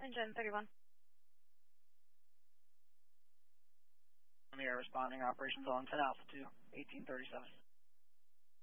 Engine 31. On the air responding, operations on 10 Alpha 2, 1837.